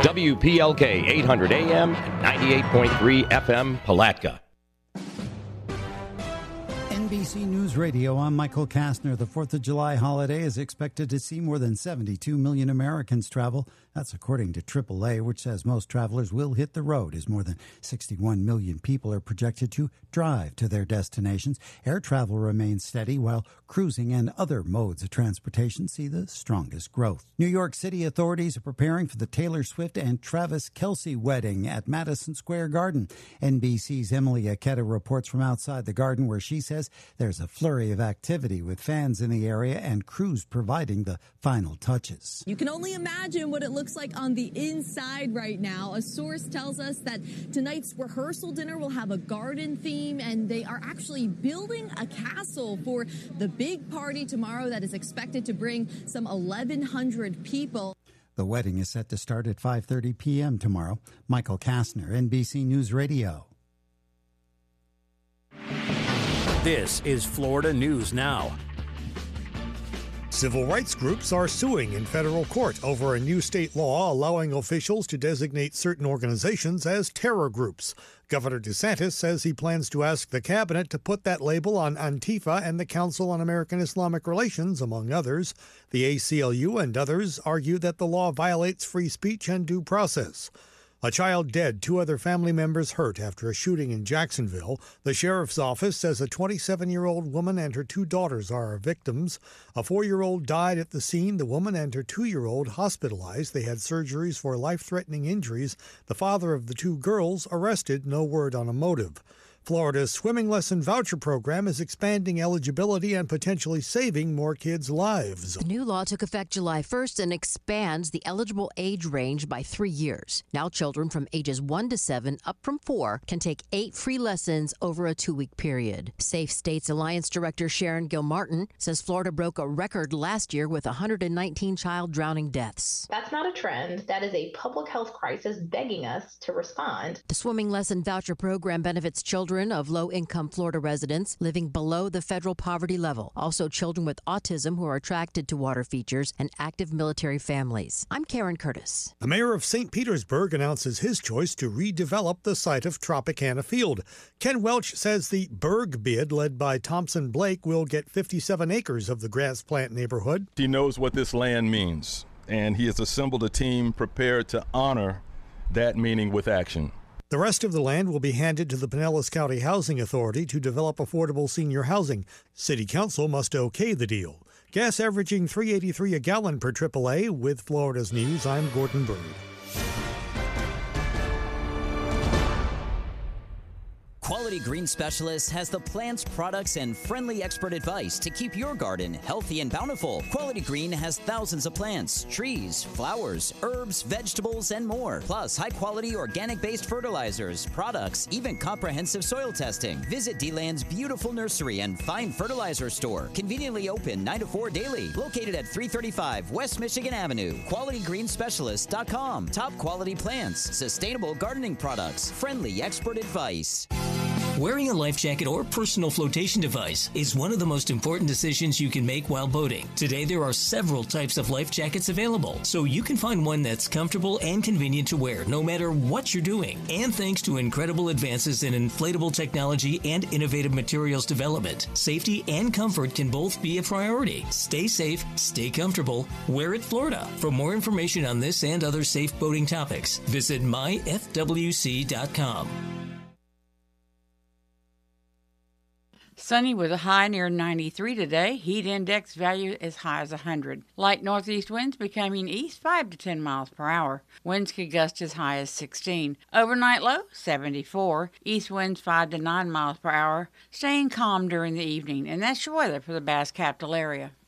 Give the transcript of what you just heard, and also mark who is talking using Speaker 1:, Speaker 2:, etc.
Speaker 1: WPLK 800 AM and 98.3 FM Palatka.
Speaker 2: NBC News Radio, I'm Michael Kastner. The 4th of July holiday is expected to see more than 72 million Americans travel. That's according to AAA, which says most travelers will hit the road as more than 61 million people are projected to drive to their destinations. Air travel remains steady while cruising and other modes of transportation see the strongest growth. New York City authorities are preparing for the Taylor Swift and Travis Kelce wedding at Madison Square Garden. NBC's Emily Aketa reports from outside the garden where she says there's a flurry of activity with fans in the area and crews providing the final touches.
Speaker 3: You can only imagine what it looks like on the inside right now. A source tells us that tonight's rehearsal dinner will have a garden theme, and they are actually building a castle for the big party tomorrow that is expected to bring some 1,100 people.
Speaker 2: The wedding is set to start at 5:30 p.m. tomorrow. Michael Kastner, NBC News Radio.
Speaker 4: This is Florida News Now.
Speaker 5: Civil rights groups are suing in federal court over a new state law allowing officials to designate certain organizations as terror groups. Governor DeSantis says he plans to ask the cabinet to put that label on Antifa and the Council on American Islamic Relations, among others. The ACLU and others argue that the law violates free speech and due process. A child dead, 2 other family members hurt after a shooting in Jacksonville. The sheriff's office says a 27-year-old woman and her 2 daughters are victims. A 4-year-old died at the scene. The woman and her 2-year-old hospitalized. They had surgeries for life-threatening injuries. The father of the 2 girls arrested. No word on a motive. Florida's swimming lesson voucher program is expanding eligibility and potentially saving more kids' lives.
Speaker 6: The new law took effect July 1st and expands the eligible age range by 3 years. Now children from ages 1 to 7, up from 4, can take 8 free lessons over a 2-week period. Safe States Alliance Director Sharon Gilmartin says Florida broke a record last year with 119 child drowning deaths.
Speaker 7: That's not a trend. That is a public health crisis begging us to respond.
Speaker 6: The swimming lesson voucher program benefits children of low-income Florida residents living below the federal poverty level. Also children with autism who are attracted to water features and active military families. I'm Karen Curtis.
Speaker 5: The mayor of St. Petersburg announces his choice to redevelop the site of Tropicana Field. Ken Welch says the Berg bid, led by Thompson Blake, will get 57 acres of the grass plant neighborhood.
Speaker 8: He knows what this land means, and he has assembled a team prepared to honor that meaning with action.
Speaker 5: The rest of the land will be handed to the Pinellas County Housing Authority to develop affordable senior housing. City Council must okay the deal. Gas averaging $3.83 a gallon per AAA. With Florida's News, I'm Gordon Bird.
Speaker 9: Quality Green Specialist has the plants, products, and friendly expert advice to keep your garden healthy and bountiful. Quality Green has thousands of plants, trees, flowers, herbs, vegetables, and more. Plus, high-quality organic-based fertilizers, products, even comprehensive soil testing. Visit D-Land's beautiful nursery and fine fertilizer store. Conveniently open 9 to 4 daily. Located at 335 West Michigan Avenue. QualityGreenSpecialist.com. Top quality plants, sustainable gardening products, friendly expert advice.
Speaker 10: Wearing a life jacket or personal flotation device is one of the most important decisions you can make while boating. Today, there are several types of life jackets available, so you can find one that's comfortable and convenient to wear no matter what you're doing. And thanks to incredible advances in inflatable technology and innovative materials development, safety and comfort can both be a priority. Stay safe, stay comfortable, wear it Florida. For more information on this and other safe boating topics, visit myfwc.com.
Speaker 11: Sunny with a high near 93 today. Heat index value as high as 100. Light northeast winds becoming east 5 to 10 miles per hour. Winds could gust as high as 16. Overnight low 74. East winds 5 to 9 miles per hour. Staying calm during the evening. And that's your weather for the Bass Capital area.